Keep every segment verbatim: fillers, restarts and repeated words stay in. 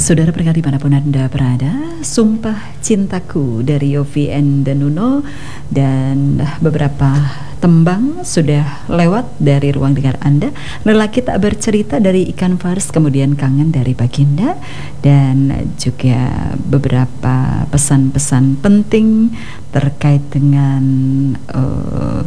Saudara pendengar dimanapun Anda berada, Sumpah Cintaku dari Yovie and Danuno, dan beberapa tembang sudah lewat dari ruang dengar Anda. Lelaki Tak Bercerita dari Ikan Fals, kemudian Kangen dari Baginda, dan juga beberapa pesan-pesan penting terkait dengan uh,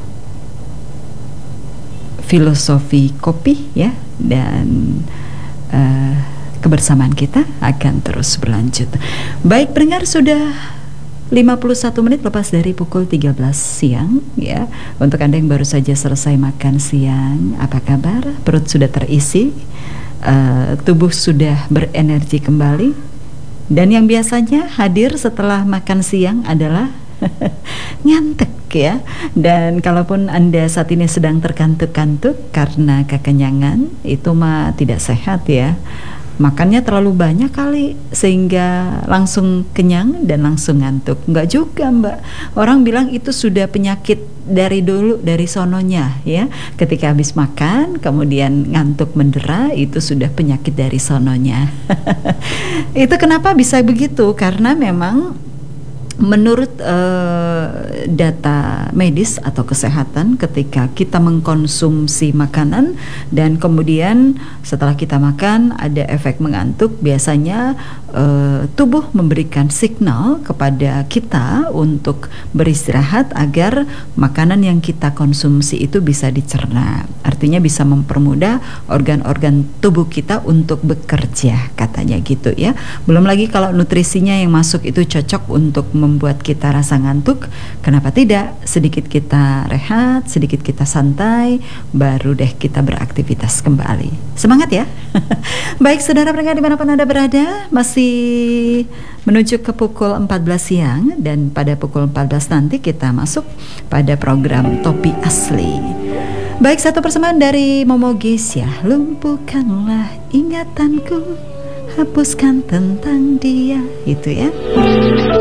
filosofi kopi ya, dan uh, kebersamaan kita akan terus berlanjut. Baik pendengar, sudah lima puluh satu menit lepas dari pukul tiga belas siang ya. Untuk Anda yang baru saja selesai makan siang, apa kabar? Perut sudah terisi, uh, tubuh sudah berenergi kembali. Dan yang biasanya hadir setelah makan siang adalah ngantuk ya. Dan kalaupun Anda saat ini sedang terkantuk-kantuk karena kekenyangan, itu mah tidak sehat ya. Makannya terlalu banyak kali sehingga langsung kenyang dan langsung ngantuk. Enggak juga Mbak, orang bilang itu sudah penyakit dari dulu, dari sononya ya. Ketika habis makan kemudian ngantuk mendera, itu sudah penyakit dari sononya. Itu kenapa bisa begitu? Karena memang menurut uh, data medis atau kesehatan, ketika kita mengkonsumsi makanan dan kemudian setelah kita makan ada efek mengantuk, biasanya uh, tubuh memberikan signal kepada kita untuk beristirahat agar makanan yang kita konsumsi itu bisa dicerna. Artinya bisa mempermudah organ-organ tubuh kita untuk bekerja, katanya gitu ya. Belum lagi kalau nutrisinya yang masuk itu cocok untuk membuat kita rasa ngantuk, kenapa tidak sedikit kita rehat, sedikit kita santai, baru deh kita beraktivitas kembali. Semangat ya. Baik saudara pendengar dimanapun Anda berada, masih menuju ke pukul empat belas siang, dan pada pukul empat belas nanti kita masuk pada program Topi Asli. Baik, satu persembahan dari Momo Geisha, lumpuhkanlah ingatanku, hapuskan tentang dia, itu ya.